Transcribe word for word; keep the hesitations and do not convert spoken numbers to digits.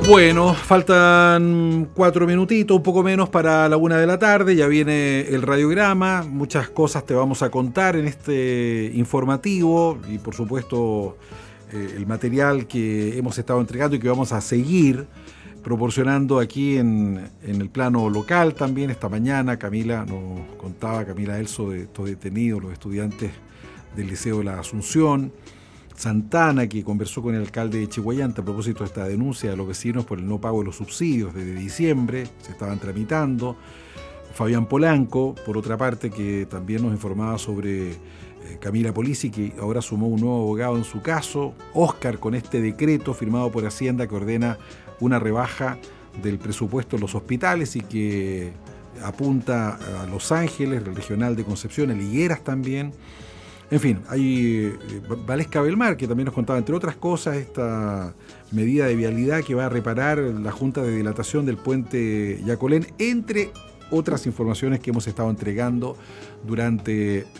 Bueno, faltan cuatro minutitos, un poco menos para la una de la tarde, ya viene el radiograma, muchas cosas te vamos a contar en este informativo y por supuesto eh, el material que hemos estado entregando y que vamos a seguir proporcionando aquí en, en el plano local también. Esta mañana Camila nos contaba, Camila Elso, de estos detenidos, los estudiantes del Liceo de la Asunción. Santana, que conversó con el alcalde de Chiguayante a propósito de esta denuncia de los vecinos por el no pago de los subsidios desde diciembre, se estaban tramitando. Fabián Polanco, por otra parte, que también nos informaba sobre eh, Camila Polisi, que ahora sumó un nuevo abogado en su caso. Óscar, con este decreto firmado por Hacienda que ordena una rebaja del presupuesto en los hospitales y que apunta a Los Ángeles, el Regional de Concepción, el Higueras también. En fin, hay eh, Valesca Belmar, que también nos contaba, entre otras cosas, esta medida de vialidad que va a reparar la Junta de Dilatación del puente Yacolén, entre otras informaciones que hemos estado entregando durante